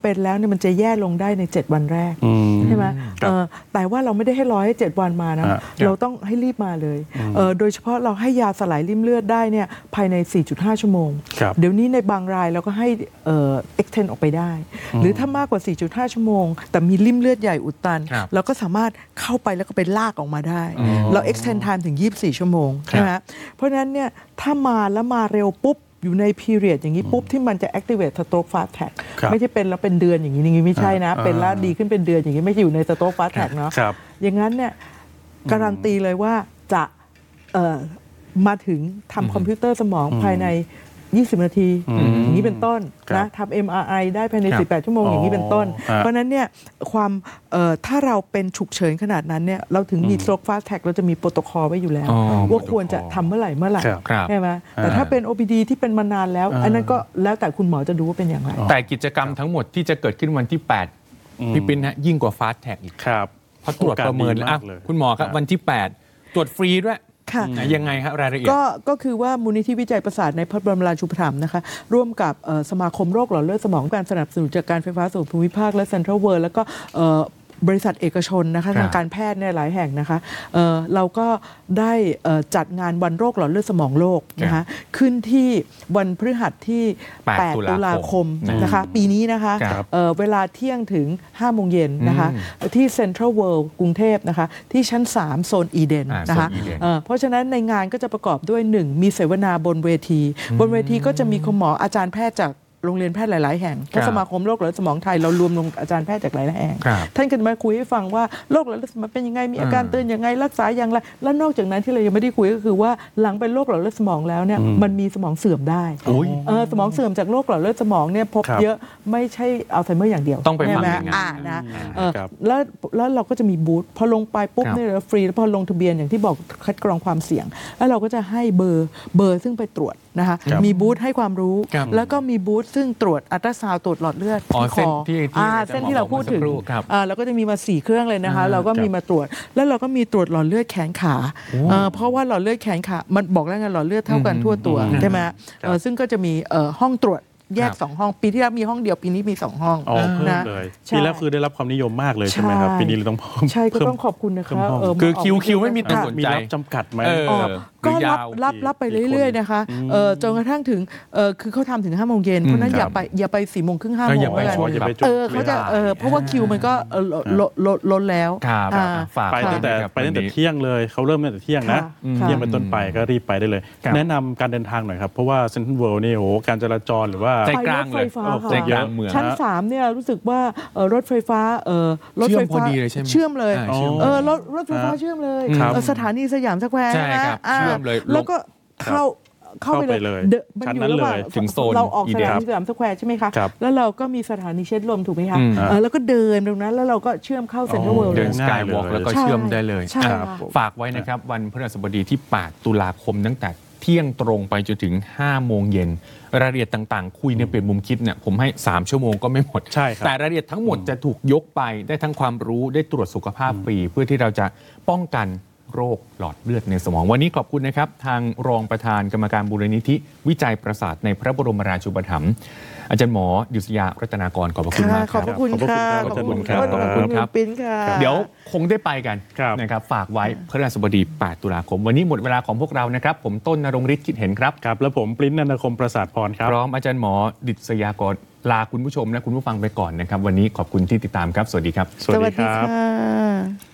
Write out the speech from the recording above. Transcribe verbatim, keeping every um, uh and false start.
เป็นแล้วเนี่ยมันจะแย่ลงได้ในเจ็ดวันแรกใช่ไหมแต่ว่าเราไม่ได้ให้รอให้เจ็ดวันมานะเราต้องให้รีบมาเลยโดยเฉพาะเราให้ยาสลายริ่มเลือดได้เนี่ยภายใน สี่จุดห้า ชั่วโมงเดี๋ยวนี้ในบางรายเราก็ให้ extend ออกไปได้หรือถ้ามากกว่า สี่จุดห้า ชั่วโมงแต่มีริ่มเลือดใหญ่อุดตันเราก็สามารถเข้าไปแล้วก็ไปลากออกมาได้เรา extend time ถึงยี่สิบสี่ชั่วโมงใช่ไหมเพราะฉะนั้นเนี่ยถ้ามาแล้วมาเร็วปุ๊บอยู่ใน period อย่างนี้ปุ๊บที่มันจะ activate stroke fast track ไม่ใช่เป็นแล้วเป็นเดือนอย่างนี้อย่างนี้ไม่ใช่นะเป็นแล้วดีขึ้นเป็นเดือนอย่างนี้ไม่ใช่อยู่ใน stroke fast track เนาะอย่างนั้นเนี่ยการันตีเลยว่าจะมาถึงทำคอมพิวเตอร์สมองภายในยี่สิบนาทีอย่างนี้เป็นต้นนะทำ เอ็ม อาร์ ไอ ได้ภายในสิบแปดชั่วโมงอย่างนี้เป็นต้นเพราะนั้นเนี่ยความถ้าเราเป็นฉุกเฉินขนาดนั้นเนี่ยเราถึงมี stroke fast track เราจะมีโปรโตคอลไว้อยู่แล้วว่าควรจะทำเมื่อไหร่เมื่อไหร่ใช่ไหมแต่ถ้าเป็น โอ พี ดี ที่เป็นมานานแล้วอันนั้นก็แล้วแต่คุณหมอจะดูว่าเป็นอย่างไรแต่กิจกรรมทั้งหมดที่จะเกิดขึ้นวันที่แปดพี่ปิ๊นฮะยิ่งกว่า fast track อีกเพราะตรวจประเมินแล้วคุณหมอครับวันที่แปดตรวจฟรีด้วยยังไงครับรายละเอียดก็ก็คือว่ามูลนิธิวิจัยประสาทในพระบรมราชูปถัมภ์นะคะร่วมกับสมาคมโรคหลอดเลือดสมองการสนับสนุนจากการไฟฟ้าส่วนภูมิภาคและเซ็นทรัลเวิลด์แล้วก็บริษัทเอกชนนะคะทางการแพทย์เนี่ยหลายแห่งนะคะ เ, เราก็ได้จัดงานวันโรคหลอดเลือดสมองโลกนะคะขึ้นที่วันพฤหัสที่แปดตุลาคมนะคะปีนี้นะคะเ, เวลาเที่ยงถึงห้าโมงเย็นนะคะที่เซ็นทรัลเวิลด์กรุงเทพนะคะที่ชั้นสามโซนอีเดนนะคะเพราะฉะนั้นในงานก็จะประกอบด้วยหนึ่งมีเสวนาบนเวทีบนเวทีก็จะมีคุณหมออาจารย์แพทย์จากโรงเรียนแพทย์หลายๆแห่งเพราะสมาคมโรคหลอดเลือดสมองไทยเรารวมลงอาจารย์แพทย์จากหลายๆแห่งท่านก็มาคุยให้ฟังว่าโรคหลอดเลือดสมองเป็นยังไงมีอาการเตือนยังไงรักษาอย่างไรและนอกจากนั้นที่เรายังไม่ได้คุยก็คือว่าหลังเป็นโรคหลอดเลือดสมองแล้วเนี่ยมันมีสมองเสื่อมได้สมองเสื่อมจากโรคหลอดเลือดสมองเนี่ยพบเยอะไม่ใช่อัลไซเมอร์อย่างเดียวต้องไปฟังอย่างนั้นนะแล้วแล้วเราก็จะมีบูธพอลงไปปุ๊บเนี่ยฟรีแล้วพอลงทะเบียนอย่างที่บอกคัดกรองความเสี่ยงแล้วเราก็จะให้เบอร์เบอร์ซึ่งไปตรวจนะคะมีบูธให้ความรู้แล้วก็มีบูธซึ่งตรวจอัลตราซาวด์ตรวจหลอดเลือดที่คอเส้นที่เราพูดถึงแล้วก็จะมีมาสี่เครื่องเลยนะคะเราก็มีมาตรวจแล้วเราก็มีตรวจหลอดเลือดแขนขาเพราะว่าหลอดเลือดแขนขามันบอกแล้วไงหลอดเลือดเท่ากันทั่วตัวใช่ไหมซึ่งก็จะมีห้องตรวจแยกสองห้องปีที่แล้วมีห้องเดียวปีนี้มีสองห้องนะปีแล้วคือได้รับความนิยมมากเลยใช่ไหมครับปีนี้เราต้องเพิ่มใช่ก็ต้องขอบคุณนะคะคือคิวคิวไม่มีตัวสนใจจำกัดไหมก็รับรับรับไปเรื่อยๆนะคะจนกระทั่งถึงคือเขาทำถึงห้าโมงเย็นเพราะนั้นอย่าไปอย่าไปสี่โมงครึ่งห้าโมงแล้วกันเออเขาจะเออเพราะว่าคิวมันก็ลดลดลดแล้วไปตั้งแต่ไปตั้งแต่เที่ยงเลยเขาเริ่มตั้งแต่เที่ยงนะเที่ยงเป็นต้นไปก็รีบไปได้เลยแนะนำการเดินทางหน่อยครับเพราะว่าเซ็นทรัลเวิลด์นี่โอ้การจราจรหรือว่าใจกลางเลยใจกลางเมืองชั้นสามเนี่ยรู้สึกว่ารถไฟฟ้ารถไฟฟ้าเชื่อมเลยเออรถรถไฟฟ้าเชื่อมเลยสถานีสยามสแควร์นะเชื่อมเลยแล้วก็เข้าเข้าไปเลยมันอยู่ระหว่างถึงโซนเราออกสถานีสยามสแควร์ใช่ไหมคะแล้วเราก็มีสถานีเช็ดลมถูกไหมคะแล้วก็เดินตรงนั้นแล้วเราก็เชื่อมเข้าเซ็นทรัลเวิลด์เดินสกายวอล์กแล้วก็เชื่อมได้เลยฝากไว้นะครับวันพฤหัสบดีที่แปดตุลาคมตั้งแต่เที่ยงตรงไปจนถึงห้าโมงเย็นรายละเอียดต่างๆคุยในเปลี่ยนมุมคิดเนี่ยผมให้สามชั่วโมงก็ไม่หมดแต่รายละเอียดทั้งหมดจะถูกยกไปได้ทั้งความรู้ได้ตรวจสุขภาพฟรีเพื่อที่เราจะป้องกันโรคหลอดเลือดในสมองวันนี้ขอบคุณนะครับทางรองประธานกรรมการมูลนิธิวิจัยประสาทในพระบรมราชูปถัมภ์อาจารย์หมอดิษยารัตนากรขอบพระคุณมากครับขอบคุณค่ะขอบคุณครับขอบคุณครับเดี๋ยวคงได้ไปกันนะครับฝากไว้พฤหัสบดีแปดตุลาคมวันนี้หมดเวลาของพวกเรานะครับผมต้นณรงค์ฤทธิ์คิดเห็นครับครับแล้วผมปริ้นนันทคมประสาทพรครับพร้อมอาจารย์หมอดิษยากรลาคุณผู้ชมและคุณผู้ฟังไปก่อนนะครับวันนี้ขอบคุณที่ติดตามครับสวัสดีครับสวัสดีครับ